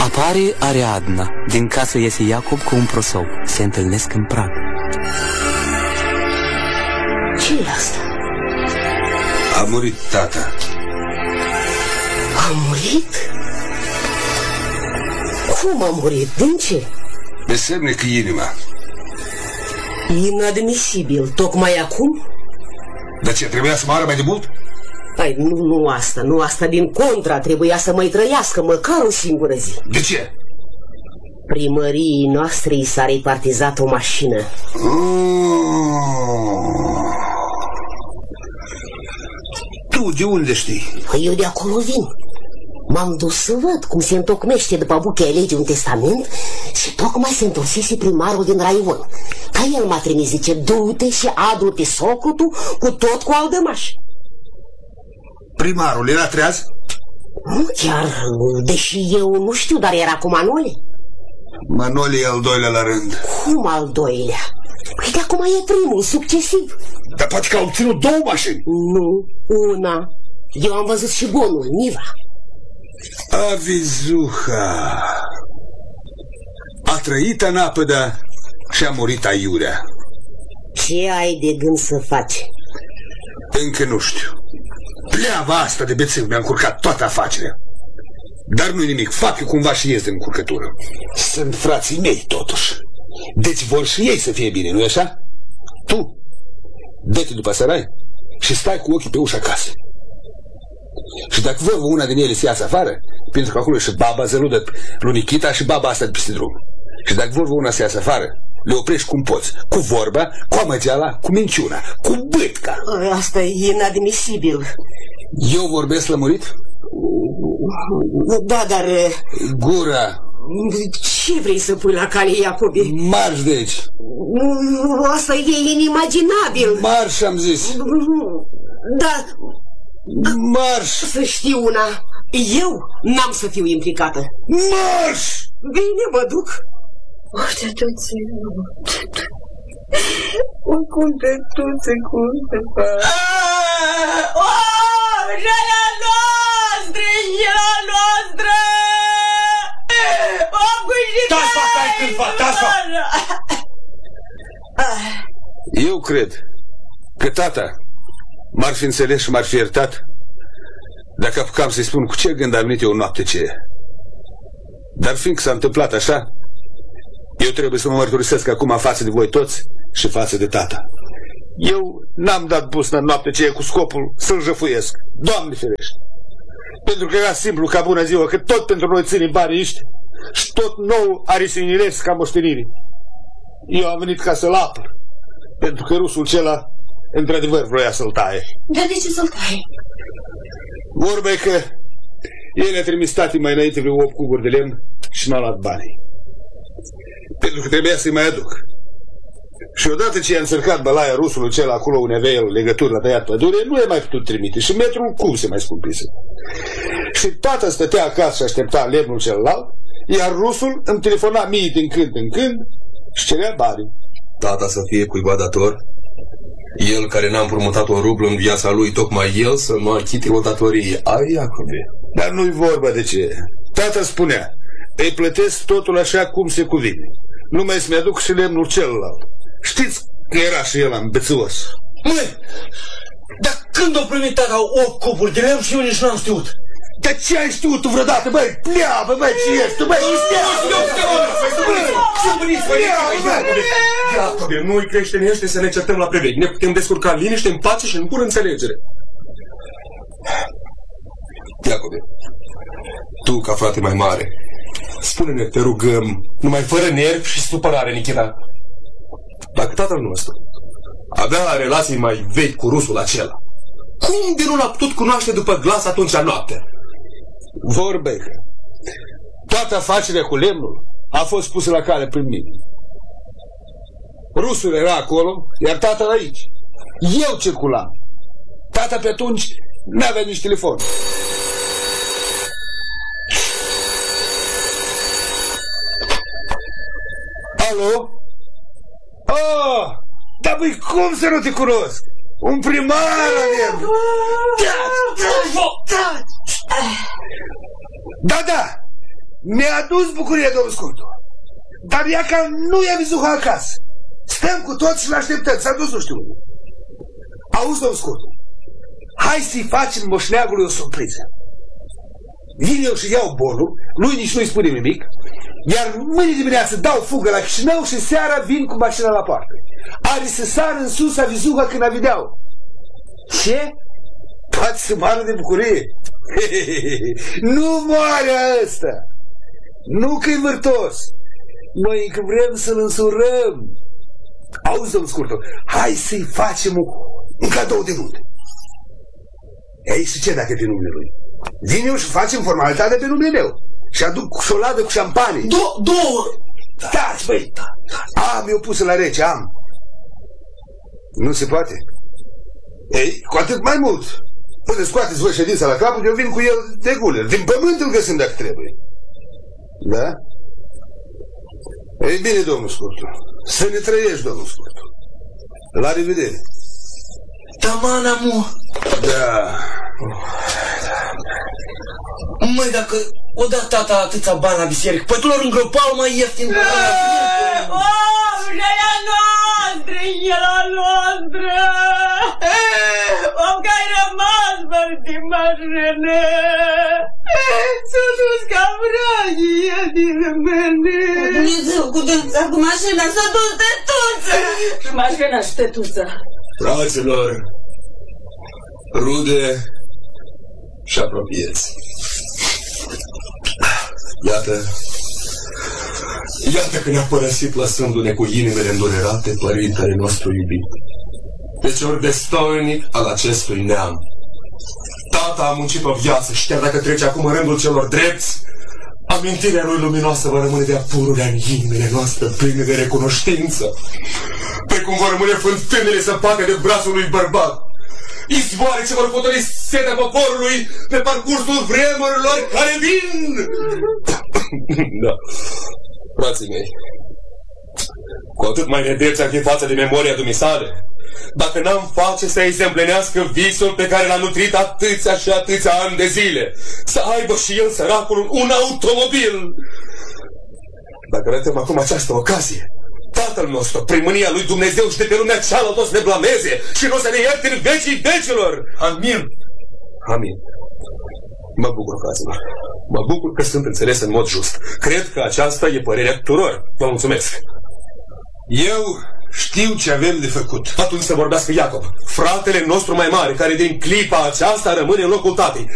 Apare Ariadna. Din casă iese Iacob cu un prosop. Se întâlnesc în prag. Ce-i asta? A murit tata. A murit? Cum a murit? Din ce? De semne că inima. Inadmisibil. Tocmai acum? Dar ce, trebuia să moară mai de mult? Păi nu asta, din contra, trebuia să mai trăiască măcar o singură zi. De ce? Primăriei noastre i s-a repartizat o mașină. Tu de unde știi? Păi eu de acolo vin. M-am dus să văd cum se întocmește după bucheia legii un testament și tocmai se întorsese primarul din raion. Ca el m-a trimis, zice, du-te și adu-l pe socotul cu tot cu aldămaș. Primarul era treaz? Nu chiar, deși eu nu știu, dar era cu Manole. Manole e al doilea la rând. Cum al doilea? Păi de acum e primul, succesiv. Dar poate că au obținut două mașini. Nu, una. Eu am văzut și bonul, Niva. Avizuha. A trăit în apă, da, și a murit aiurea. Ce ai de gând să faci? Încă nu știu. Pleava asta de bețiv mi-a încurcat toată afacerea. Dar nu-i nimic, fac eu cumva și ies din încurcătură. Sunt frații mei, totuși. Deci vor și ei să fie bine, nu-i așa? Tu, dă-te după sărai și stai cu ochii pe ușa casei. Și dacă vor una din ele să iasă afară, pentru că acolo e și baba zăludă lui Nichita și baba asta de peste drum. Și dacă vor una să iasă afară, le oprești cum poți, cu vorba, cu amăgeala, cu minciuna, cu bâtca. Asta e inadmisibil. Eu vorbesc lămurit? Da, dar... Gura! Ce vrei să pui la cale, Iacobe? Marș de aici! Asta e inimaginabil! Marș, am zis! Da... Marș! Să știu una, eu n-am să fiu implicată. Marș! Bine, mă duc. Jala noastră, jala noastră! Dați fac ai cândva, dați fac! Eu cred că tata m-ar fi înțeles și m-ar fi iertat dacă apucam să-i spun cu ce gând am venit eu o noapte ce. Dar fiindcă s-a întâmplat așa, eu trebuie să mă mărturisesc acum față de voi toți și față de tata. Eu n-am dat busnă în noapte ce cu scopul să-l jăfuiesc. Doamne ferește! Pentru că era simplu ca bună ziua, că tot pentru noi ține banii ăștia și tot nou arisinilesc ca moștenire. Eu am venit ca să-l apăr, pentru că rusul acela într-adevăr vroia să-l taie. Dar de ce să-l taie? Vorba e că el a trimis tati mai înainte vreo 8 cuburi de lemn și m-a luat banii. Pentru că trebuia să-i mai aduc. Și odată ce i-a încercat bălaia rusul acela acolo unde avea el legături la tăiat pădure, nu i-a mai putut trimite și metrul cum se mai scumpise. Și tata stătea acasă și aștepta lemnul celălalt, iar rusul îmi telefona mie din când în când și cerea banii. Tata să fie cuiva dator? El care n-a împrumutat o rublă în viața lui, tocmai el să nu achite o datorie. Ai, Iacobe. Dar nu-i vorba de ce. Tata spunea, îi plătesc totul așa cum se cuvine. Numai să-mi aduc și lemnul celălalt. Știți că era și el ambețios. Măi, dar când o primit tata 8 cuburi de lemn și eu nici n-am știut? Dar ce ai știut tu vreodată, băi? Pleabă, băi, ce ești tu, băi? Iacobe, noi creșteni ăștia să ne certăm la prevechi. Ne putem descurca în liniște, în pace și în bună înțelegere. Iacobe, tu ca frate mai mare, spune-ne, te rugăm, numai fără nervi și supărare, Nichita. Dacă tatăl nostru avea relații mai vechi cu rusul acela, cum de nu l-a putut cunoaște după glas atunci noaptea? Vorbe că toată afacerea cu lemnul a fost pusă la cale prin mine. Rusul era acolo, iar tata aici. Eu circulam. Tata pe atunci n-avea nici telefon. Alo? Oh, dar băi, cum să nu te cunosc? Un primar avem! Da! Mi-a adus bucurie, domnul Scurtu. Dar ea că nu i-a vizut acasă. Stăm cu toți și l-așteptăm. S-a dus nu știu unde. Auzi, domnul Scurtu, hai să-i facem moșneagului o surpriză. Vin eu și iau bolul, lui nici nu-i spune nimic, iar mâine dimineață dau fugă la Chișinău și seara vin cu mașina la poartă. Are să sară în sus avizuha când avideau. Ce? Toți se moară de bucurie. Nu moare ăsta. Nu că-i vârtos. Noi încă vrem să-l însurăm. Auzi, domnul Scurtu, hai să-i facem un cadou de nuntă. Ei, și ce dacă e pe numele lui? Vin eu și facem formalitatea pe numele meu. Și aduc șoladă cu șampanie. Două! Stați, băi! Am eu pus la rece, am. Nu se poate? Ei, cu atât mai mult. Până scoateți voi ședința la capăt, eu vin cu el de guler. Din pământ îl găsim dacă trebuie. Da? Ei bine, domnul Scurtu. Să ne trăiești, domnul Scurtu. La revedere. Tamana, mu. Da. Măi, dacă o da tata atâția bani la biserică, păi tu l-or îngropau mai ieftin. Omșaia noastră, la noastră! Om că-ai rămas fără din mașină! S-a dus ca vrăgie din mâine! Dumnezeu, cu dânța, cu mașina, s-a dus tătuță! Și mașina și tătuța! Fraților, rude și apropieți. Iată că ne-a părăsit lăsându-ne cu inimile îndurerate părintele nostru iubit. Deci ori destoinic al acestui neam. Tata a muncit o viață și chiar dacă trece acum în rândul celor drepți, amintirea lui luminoasă va rămâne de-a pururea în inimile noastre pline de recunoștință, precum vor rămâne fântânile săpate de brațul lui bărbat, izvoare ce vor potoli setea poporului pe parcursul vremurilor care vin. Da, frații mei, cu atât mai nedrept ar fi față de memoria dumisale, dacă n-am face să îi se împlinească visul pe care l-a nutrit atâția și atâția ani de zile, să aibă și el, săracul, un automobil. Dacă ratăm acum această ocazie, Tatăl nostru, prin mânia lui Dumnezeu și de pe lumea cealaltă o să ne blameze și nu o să ne ierte în vecii vecilor. Amin. Amin. Mă bucur, fraților. Mă bucur că sunt înțeles în mod just. Cred că aceasta e părerea tuturor. Vă mulțumesc. Eu știu ce avem de făcut. Atunci să vorbească Iacob, fratele nostru mai mare, care din clipa aceasta rămâne în locul tatei.